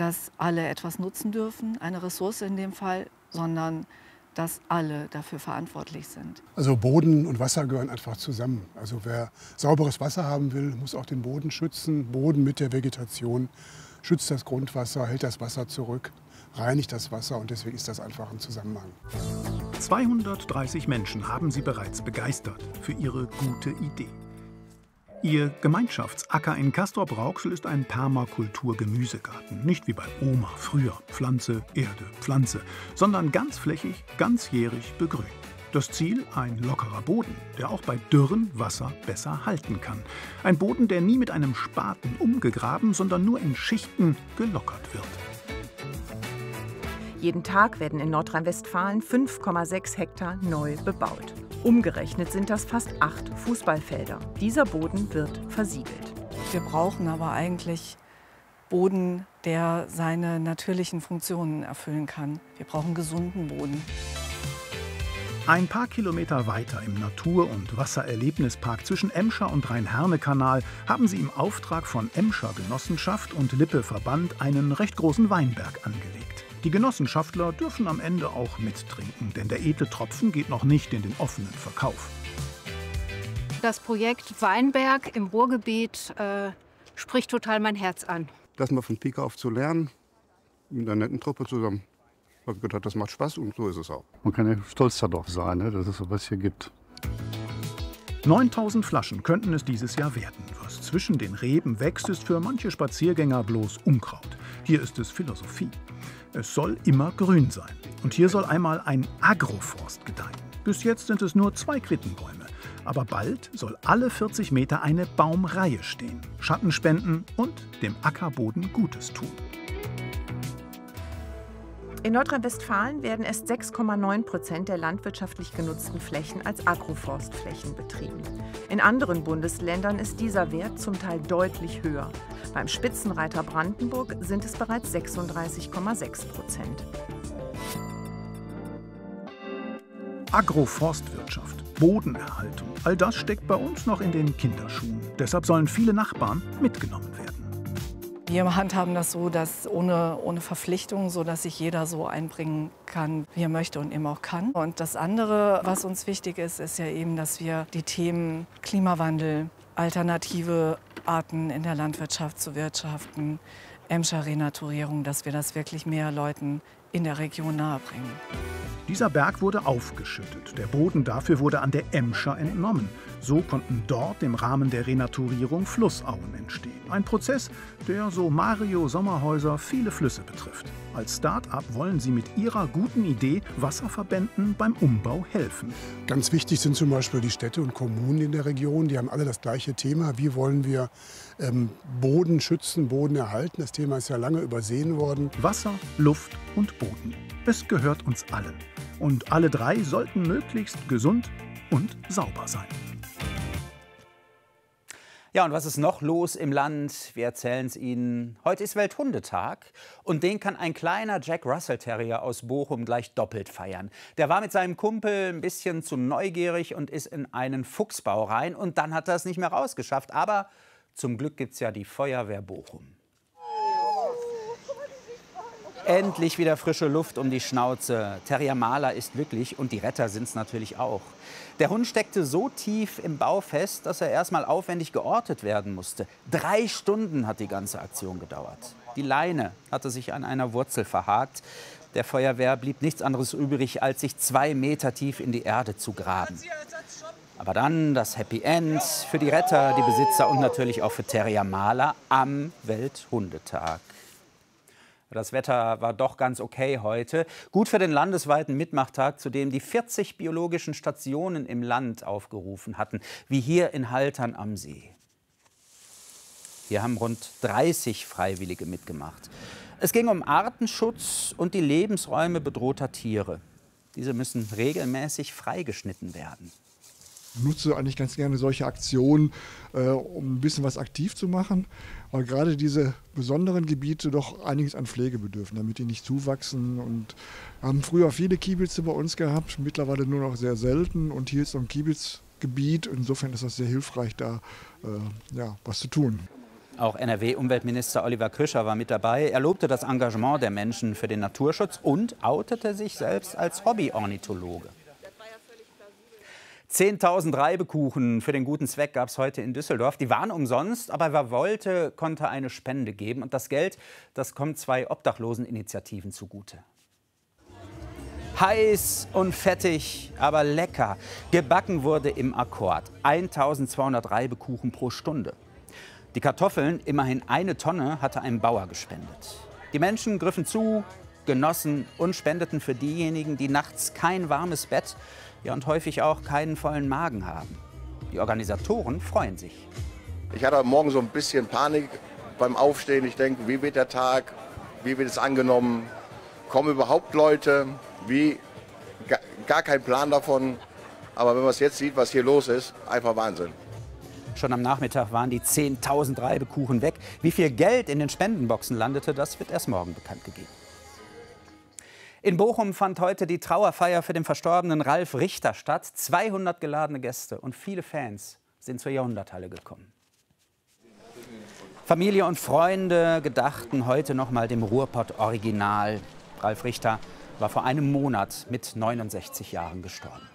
dass alle etwas nutzen dürfen, eine Ressource in dem Fall, sondern dass alle dafür verantwortlich sind. Also Boden und Wasser gehören einfach zusammen. Also wer sauberes Wasser haben will, muss auch den Boden schützen. Boden mit der Vegetation schützt das Grundwasser, hält das Wasser zurück, reinigt das Wasser und deswegen ist das einfach ein Zusammenhang. 230 Menschen haben sie bereits begeistert für ihre gute Idee. Ihr Gemeinschaftsacker in Castrop-Rauxel ist ein Permakultur-Gemüsegarten. Nicht wie bei Oma früher, Pflanze, Erde, Pflanze, sondern ganzflächig, ganzjährig begrünt. Das Ziel, ein lockerer Boden, der auch bei Dürren Wasser besser halten kann. Ein Boden, der nie mit einem Spaten umgegraben, sondern nur in Schichten gelockert wird. Jeden Tag werden in Nordrhein-Westfalen 5,6 Hektar neu bebaut. Umgerechnet sind das fast 8 Fußballfelder. Dieser Boden wird versiegelt. Wir brauchen aber eigentlich Boden, der seine natürlichen Funktionen erfüllen kann. Wir brauchen gesunden Boden. Ein paar Kilometer weiter im Natur- und Wassererlebnispark zwischen Emscher und Rhein-Herne-Kanal haben sie im Auftrag von Emscher Genossenschaft und Lippe-Verband einen recht großen Weinberg angelegt. Die Genossenschaftler dürfen am Ende auch mittrinken, denn der edle Tropfen geht noch nicht in den offenen Verkauf. Das Projekt Weinberg im Ruhrgebiet spricht total mein Herz an. Das mal von Pike auf zu lernen, mit einer netten Truppe zusammen. Ich habe gedacht, das macht Spaß und so ist es auch. Man kann ja stolz darauf sein, dass es sowas hier gibt. 9000 Flaschen könnten es dieses Jahr werden. Was zwischen den Reben wächst, ist für manche Spaziergänger bloß Unkraut. Hier ist es Philosophie. Es soll immer grün sein. Und hier soll einmal ein Agroforst gedeihen. Bis jetzt sind es nur 2 Quittenbäume. Aber bald soll alle 40 Meter eine Baumreihe stehen. Schatten spenden und dem Ackerboden Gutes tun. In Nordrhein-Westfalen werden erst 6,9% der landwirtschaftlich genutzten Flächen als Agroforstflächen betrieben. In anderen Bundesländern ist dieser Wert zum Teil deutlich höher. Beim Spitzenreiter Brandenburg sind es bereits 36,6%. Agroforstwirtschaft, Bodenerhaltung, all das steckt bei uns noch in den Kinderschuhen. Deshalb sollen viele Nachbarn mitgenommen werden. Wir handhaben das so, dass ohne Verpflichtung, so dass sich jeder so einbringen kann, wie er möchte und eben auch kann. Und das andere, was uns wichtig ist, ist ja eben, dass wir die Themen Klimawandel, alternative Arten in der Landwirtschaft zu wirtschaften, Emscher Renaturierung, dass wir das wirklich mehr Leuten in der Region nahebringen. Dieser Berg wurde aufgeschüttet. Der Boden dafür wurde an der Emscher entnommen. So konnten dort im Rahmen der Renaturierung Flussauen entstehen. Ein Prozess, der, so Mario Sommerhäuser, viele Flüsse betrifft. Als Start-up wollen sie mit ihrer guten Idee Wasserverbänden beim Umbau helfen. Ganz wichtig sind zum Beispiel die Städte und Kommunen in der Region. Die haben alle das gleiche Thema. Wie wollen wir Boden schützen, Boden erhalten? Das Thema ist ja lange übersehen worden. Wasser, Luft und Boden. Es gehört uns allen. Und alle 3 sollten möglichst gesund und sauber sein. Ja, und was ist noch los im Land? Wir erzählen es Ihnen. Heute ist Welthundetag und den kann ein kleiner Jack Russell Terrier aus Bochum gleich doppelt feiern. Der war mit seinem Kumpel ein bisschen zu neugierig und ist in einen Fuchsbau rein und dann hat er es nicht mehr rausgeschafft. Aber zum Glück gibt es ja die Feuerwehr Bochum. Endlich wieder frische Luft um die Schnauze. Terrier Maler ist glücklich und die Retter sind es natürlich auch. Der Hund steckte so tief im Bau fest, dass er erstmal aufwendig geortet werden musste. 3 Stunden hat die ganze Aktion gedauert. Die Leine hatte sich an einer Wurzel verhakt. Der Feuerwehr blieb nichts anderes übrig, als sich 2 Meter tief in die Erde zu graben. Aber dann das Happy End für die Retter, die Besitzer und natürlich auch für Terrier Maler am Welthundetag. Das Wetter war doch ganz okay heute. Gut für den landesweiten Mitmachtag, zu dem die 40 biologischen Stationen im Land aufgerufen hatten, wie hier in Haltern am See. Hier haben rund 30 Freiwillige mitgemacht. Es ging um Artenschutz und die Lebensräume bedrohter Tiere. Diese müssen regelmäßig freigeschnitten werden. Ich nutze eigentlich ganz gerne solche Aktionen, um ein bisschen was aktiv zu machen, weil gerade diese besonderen Gebiete doch einiges an Pflege bedürfen, damit die nicht zuwachsen. Und wir haben früher viele Kiebitze bei uns gehabt, mittlerweile nur noch sehr selten. Und hier ist so ein Kiebitzgebiet, insofern ist das sehr hilfreich, da was zu tun. Auch NRW-Umweltminister Oliver Krischer war mit dabei. Er lobte das Engagement der Menschen für den Naturschutz und outete sich selbst als Hobby-Ornithologe. 10.000 Reibekuchen für den guten Zweck gab es heute in Düsseldorf. Die waren umsonst, aber wer wollte, konnte eine Spende geben. Und das Geld, das kommt 2 Obdachloseninitiativen zugute. Heiß und fettig, aber lecker. Gebacken wurde im Akkord. 1.200 Reibekuchen pro Stunde. Die Kartoffeln, immerhin 1 Tonne, hatte ein Bauer gespendet. Die Menschen griffen zu, genossen und spendeten für diejenigen, die nachts kein warmes Bett, ja, und häufig auch keinen vollen Magen haben. Die Organisatoren freuen sich. Ich hatte heute Morgen so ein bisschen Panik beim Aufstehen. Ich denke, wie wird der Tag? Wie wird es angenommen? Kommen überhaupt Leute? Wie? Gar kein Plan davon. Aber wenn man es jetzt sieht, was hier los ist, einfach Wahnsinn. Schon am Nachmittag waren die 10.000 Reibekuchen weg. Wie viel Geld in den Spendenboxen landete, das wird erst morgen bekannt gegeben. In Bochum fand heute die Trauerfeier für den verstorbenen Ralf Richter statt. 200 geladene Gäste und viele Fans sind zur Jahrhunderthalle gekommen. Familie und Freunde gedachten heute noch mal dem Ruhrpott-Original. Ralf Richter war vor einem Monat mit 69 Jahren gestorben.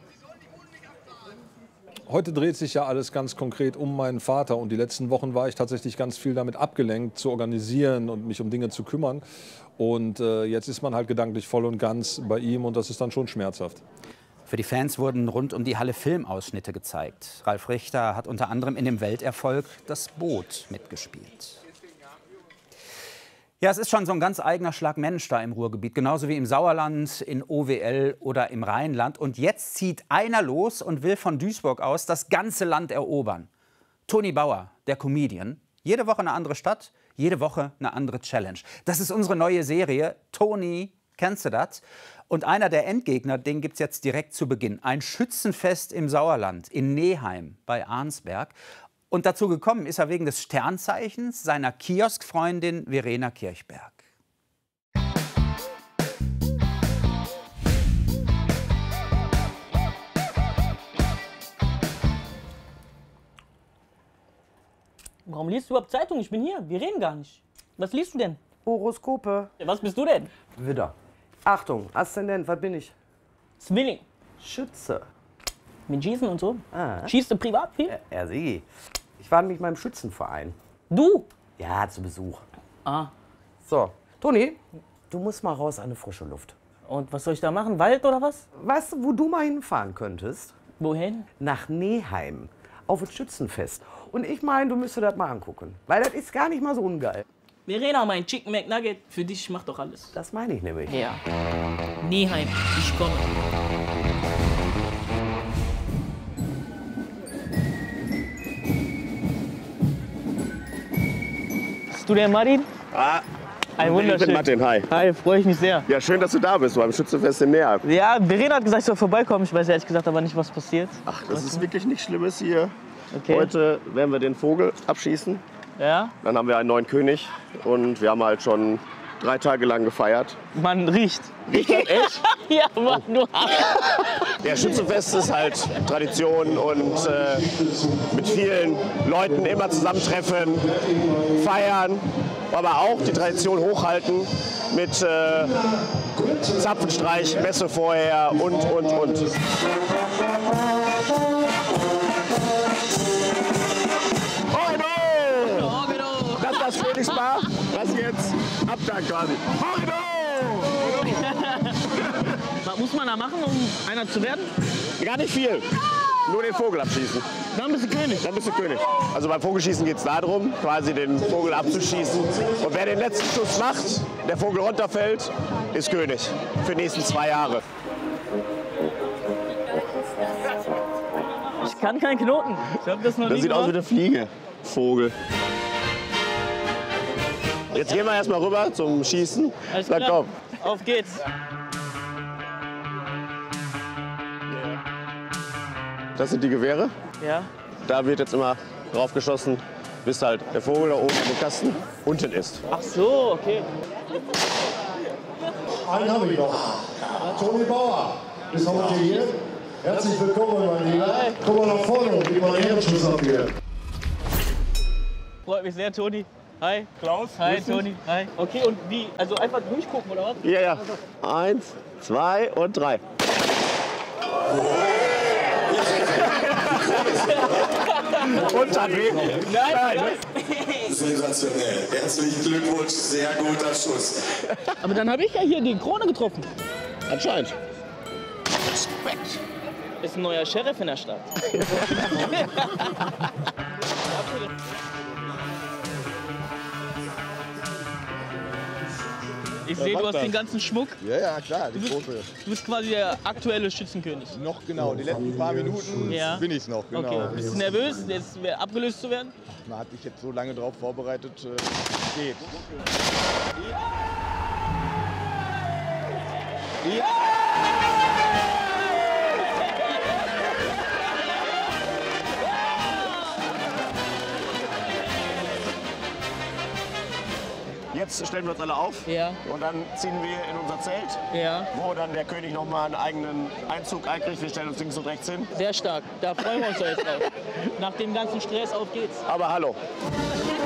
Heute dreht sich ja alles ganz konkret um meinen Vater. Und die letzten Wochen war ich tatsächlich ganz viel damit abgelenkt, zu organisieren und mich um Dinge zu kümmern. Und jetzt ist man halt gedanklich voll und ganz bei ihm und das ist dann schon schmerzhaft. Für die Fans wurden rund um die Halle Filmausschnitte gezeigt. Ralf Richter hat unter anderem in dem Welterfolg Das Boot mitgespielt. Ja, es ist schon so ein ganz eigener Schlag Mensch da im Ruhrgebiet, genauso wie im Sauerland, in OWL oder im Rheinland. Und jetzt zieht einer los und will von Duisburg aus das ganze Land erobern. Toni Bauer, der Comedian. Jede Woche eine andere Stadt, jede Woche eine andere Challenge. Das ist unsere neue Serie. Toni, kennst du das? Und einer der Endgegner, den gibt es jetzt direkt zu Beginn. Ein Schützenfest im Sauerland, in Neheim bei Arnsberg. Und dazu gekommen ist er wegen des Sternzeichens seiner Kioskfreundin Verena Kirchberg. Warum liest du überhaupt Zeitung? Ich bin hier. Wir reden gar nicht. Was liest du denn? Horoskope. Ja, was bist du denn? Widder. Achtung, Aszendent, was bin ich? Zwilling. Schütze. Mit Schießen und so? Ah. Schießt du privat viel? Ja, sie. Ich war nämlich beim Schützenverein. Du? Ja, zu Besuch. Ah. So, Toni, du musst mal raus an die frische Luft. Und was soll ich da machen? Wald oder was? Weißt du, wo du mal hinfahren könntest? Wohin? Nach Neheim. Auf das Schützenfest. Und ich meine, du müsstest das mal angucken. Weil das ist gar nicht mal so ungeil. Verena, mein Chicken McNugget, für dich macht doch alles. Das meine ich nämlich. Ja. Neheim, ich komme. Bist du der Martin? Ah, Ein wunderschön. Ich bin Martin, hi. Hi, freue ich mich sehr. Ja, schön, dass du da bist beim Schützenfest in Neheim. Ja, Verena hat gesagt, ich soll vorbeikommen. Ich weiß ehrlich gesagt aber nicht, was passiert. Ach, das ist wirklich nichts Schlimmes hier. Okay. Heute werden wir den Vogel abschießen. Ja? Dann haben wir einen neuen König und wir haben halt schon 3 Tage lang gefeiert. Man riecht. Riecht das echt? Ja, Mann, du Der Schützenfest ist halt Tradition und mit vielen Leuten immer zusammentreffen, feiern, aber auch die Tradition hochhalten mit Zapfenstreich, Messe vorher und. Das ist das Königspaar, was jetzt abdankt quasi. Was muss man da machen, um einer zu werden? Gar nicht viel. Nur den Vogel abschießen. Dann bist du König. Dann bist du König. Also beim Vogelschießen geht es darum, quasi den Vogel abzuschießen. Und wer den letzten Schuss macht, der Vogel runterfällt, ist König. Für die nächsten 2 Jahre. Ich kann keinen Knoten. Ich hab das noch nie Das sieht aus wie gemacht. eine Fliege. Vogel. Jetzt gehen wir erstmal rüber zum Schießen. Alles Sag, klar. komm. Auf geht's. Das sind die Gewehre. Ja. Da wird jetzt immer drauf geschossen, bis halt der Vogel da oben im Kasten unten ist. Ach so, okay. Einen habe ich noch. Toni Bauer ist heute hier. Herzlich willkommen, mein Lieber. Komm mal nach vorne und gib mal einen Ehrenschuss ab hier. freut mich sehr, Toni. Hi. Klaus. Hi, Toni. Hi. Okay, und wie? Also einfach durchgucken, oder was? Ja, ja. 1, 2 und 3. Und hat weh. Nein. Sensationell. Herzlichen Glückwunsch, sehr guter Schuss. Aber dann habe ich ja hier die Krone getroffen. Anscheinend. Respekt. Ist ein neuer Sheriff in der Stadt. Ich sehe, du hast den ganzen Schmuck. Ja, klar, die große. Du bist quasi der aktuelle Schützenkönig. Noch genau, die letzten paar Minuten bin ich es noch. Genau. Okay. Bist du nervös, jetzt abgelöst zu werden? Man hat dich jetzt so lange darauf vorbereitet, geht. Ja! Jetzt stellen wir uns alle auf und dann ziehen wir in unser Zelt, wo dann der König noch mal einen eigenen Einzug einkriegt. Wir stellen uns links und rechts hin. Sehr stark, da freuen wir uns doch jetzt drauf. Nach dem ganzen Stress, auf geht's. Aber hallo.